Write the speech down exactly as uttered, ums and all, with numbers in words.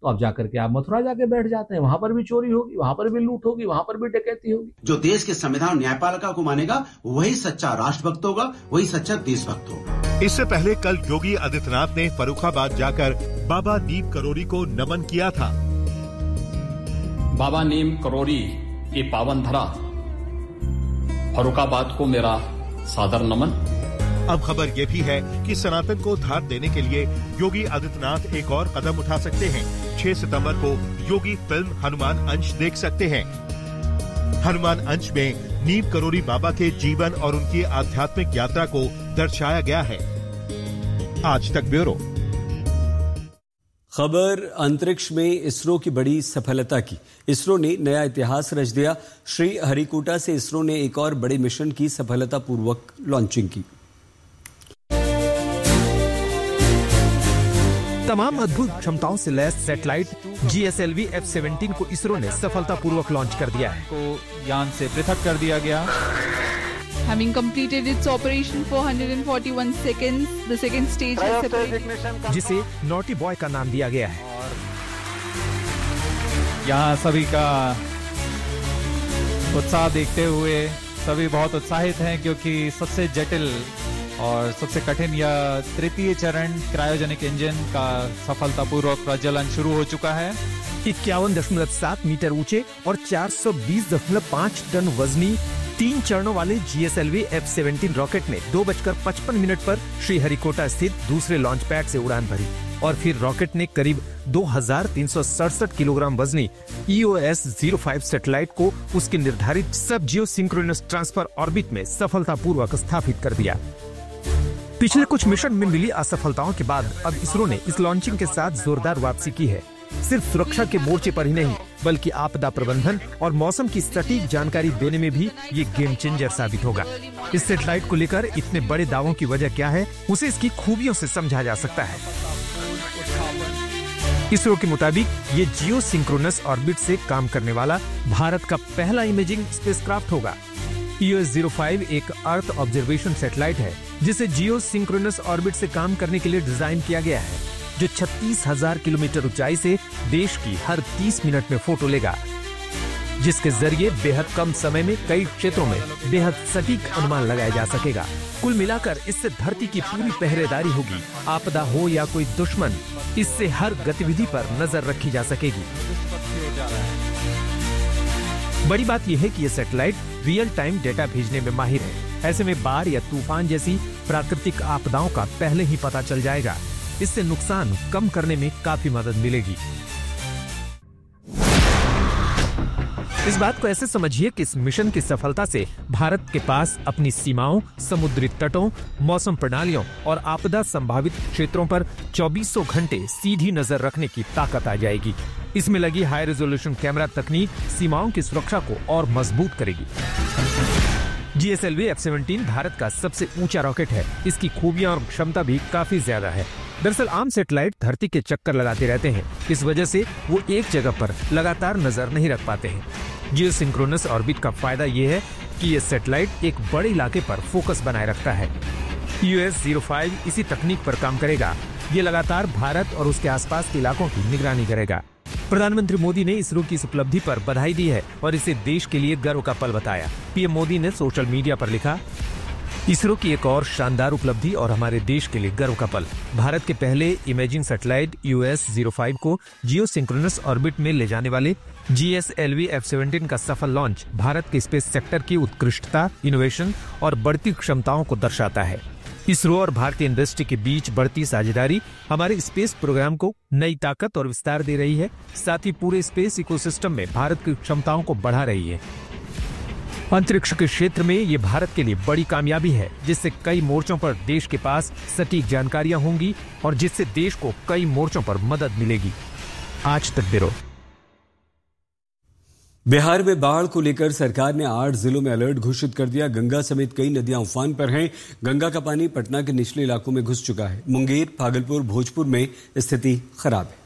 तो अब जाकर के आप मथुरा जाके बैठ जाते हैं, वहां पर भी चोरी होगी, वहां पर भी लूट होगी, वहां पर भी डकैती होगी। जो देश के संविधान और न्यायपालिका को मानेगा वही सच्चा राष्ट्रभक्त होगा, वही सच्चा देशभक्त होगा। इससे पहले कल योगी आदित्यनाथ ने फर्रुखाबाद जाकर बाबा नीम करोड़ी को नमन किया था। बाबा नीम करोड़ी की पावन धरा फर्रुखाबाद को मेरा सादर नमन। अब खबर ये भी है कि सनातन को धार देने के लिए योगी आदित्यनाथ एक और कदम उठा सकते हैं। छह सितंबर को योगी फिल्म हनुमान अंश देख सकते हैं। हनुमान अंश में नीम करोड़ी बाबा के जीवन और उनकी आध्यात्मिक यात्रा को दर्शाया गया है। आज तक ब्यूरो। खबर अंतरिक्ष में इसरो की बड़ी सफलता की। इसरो ने नया इतिहास रच दिया। श्री हरिकोटा से इसरो ने एक और बड़े मिशन की सफलतापूर्वक लॉन्चिंग की। तमाम अद्भुत क्षमताओं से lace satellite G S L V F seventeen को इसरो ने सफलतापूर्वक लॉन्च कर दिया है। को यान से पृथक कर दिया गया। Having completed its operation for one hundred forty-one seconds, the second stage is separated, जिसे नॉटी बॉय का नाम दिया गया है। और यहाँ सभी का उत्साह देखते हुए सभी बहुत उत्साहित हैं, क्योंकि सबसे जटिल और सबसे कठिन यह तृतीय चरण क्रायोजेनिक इंजन का सफलतापूर्वक प्रज्वलन शुरू हो चुका है। इक्यावन दशमलव सात मीटर ऊंचे और चार सौ बीस दशमलव पाँच टन वजनी तीन चरणों वाले G S L V F seventeen rocket ने दो बजकर पचपन मिनट पर श्रीहरिकोटा स्थित दूसरे लॉन्च पैड से उड़ान भरी और फिर रॉकेट ने करीब दो हजार तीन सौ सड़सठ किलोग्राम वजनी ई O S zero five satellite को उसके निर्धारित सब जियो सिंक्रोनस ट्रांसफर ऑर्बिट में सफलतापूर्वक स्थापित कर दिया। पिछले कुछ मिशन में मिली असफलताओं के बाद अब इसरो ने इस लॉन्चिंग के साथ जोरदार वापसी की है। सिर्फ सुरक्षा के मोर्चे पर ही नहीं, बल्कि आपदा प्रबंधन और मौसम की सटीक जानकारी देने में भी ये गेम चेंजर साबित होगा। इस सैटेलाइट को लेकर इतने बड़े दावों की वजह क्या है, उसे इसकी खूबियों से समझा जा सकता है। इसरो के मुताबिक ये जियो सिंक्रोनस ऑर्बिट से काम करने वाला भारत का पहला इमेजिंग स्पेसक्राफ्ट होगा। ई ओ एस ज़ीरो फाइव एक अर्थ ऑब्जर्वेशन सैटेलाइट है, जिसे जियो सिंक्रोनस ऑर्बिट से काम करने के लिए डिजाइन किया गया है, जो छत्तीस हजार किलोमीटर ऊंचाई से देश की हर तीस मिनट में फोटो लेगा, जिसके जरिए बेहद कम समय में कई क्षेत्रों में बेहद सटीक अनुमान लगाया जा सकेगा। कुल मिलाकर इससे धरती की पूरी पहरेदारी होगी। आपदा हो या कोई दुश्मन, इससे हर गतिविधि पर नजर रखी जा सकेगी। बड़ी बात यह है कि यह सैटेलाइट रियल टाइम डेटा भेजने में माहिर है। ऐसे में बाढ़ या तूफान जैसी प्राकृतिक आपदाओं का पहले ही पता चल जाएगा। इससे नुकसान कम करने में काफी मदद मिलेगी। इस बात को ऐसे समझिए कि इस मिशन की सफलता से भारत के पास अपनी सीमाओं, समुद्री तटों, मौसम प्रणालियों और आपदा संभावित क्षेत्रों पर चौबीसों घंटे सीधी नजर रखने की ताकत आ जाएगी। इसमें लगी हाई रेजोल्यूशन कैमरा तकनीक सीमाओं की सुरक्षा को और मजबूत करेगी। G S L V F seventeen Bharat का सबसे ऊंचा रॉकेट है। इसकी खूबियां और क्षमता भी काफी ज्यादा है। दरअसल आम सैटेलाइट धरती के चक्कर लगाते रहते हैं, इस वजह से वो एक जगह पर लगातार नजर नहीं रख पाते हैं। जियो सिंक्रोनस ऑर्बिट का फायदा ये है कि ये सैटेलाइट एक बड़े इलाके पर फोकस बनाए रखता है। ई ओ एस ज़ीरो फाइव इसी तकनीक पर काम करेगा। ये लगातार भारत और उसके आसपास के इलाकों की निगरानी करेगा। प्रधानमंत्री मोदी ने इसरो की इस उपलब्धि पर बधाई दी है और इसे देश के लिए गर्व का पल बताया। पीएम मोदी ने सोशल मीडिया पर लिखा, इसरो की एक और शानदार उपलब्धि और हमारे देश के लिए गर्व का पल। भारत के पहले इमेजिंग सैटेलाइट ई ओ एस ज़ीरो फाइव को जियो सिंक्रोनस ऑर्बिट में ले जाने वाले G S L V F seventeen का सफल लॉन्च भारत के स्पेस सेक्टर की उत्कृष्टता, इनोवेशन और बढ़ती क्षमताओं को दर्शाता है। इसरो और भारतीय इंडस्ट्री के बीच बढ़ती साझेदारी हमारे स्पेस प्रोग्राम को नई ताकत और विस्तार दे रही है, साथ ही पूरे स्पेस इकोसिस्टम में भारत की क्षमताओं को बढ़ा रही है। अंतरिक्ष के क्षेत्र में ये भारत के लिए बड़ी कामयाबी है, जिससे कई मोर्चों पर देश के पास सटीक जानकारियां होंगी और जिससे देश को कई मोर्चों पर मदद मिलेगी। आज तक ब्यूरो। बिहार में बाढ़ को लेकर सरकार ने आठ जिलों में अलर्ट घोषित कर दिया। गंगा समेत कई नदियां उफान पर हैं। गंगा का पानी पटना के निचले इलाकों में घुस चुका है। मुंगेर, भागलपुर, भोजपुर में स्थिति खराब है।